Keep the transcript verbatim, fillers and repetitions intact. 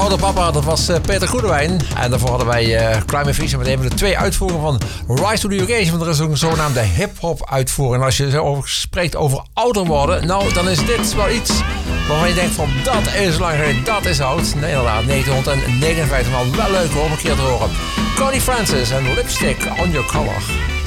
Oude Papa, dat was uh, Peter Goedewijn. En daarvoor hadden wij uh, Crime Fiction met even de twee uitvoeringen van Rise to the Occasion. Want er is ook een zogenaamde hip-hop uitvoering. En als je zo over spreekt over ouder worden, nou, dan is dit wel iets waarvan je denkt van dat is lang geleden, dat is oud. Nee, inderdaad, negentien negenenvijftig, maar wel leuk hoor, om een keer te horen. Connie Francis en Lipstick on Your Collar.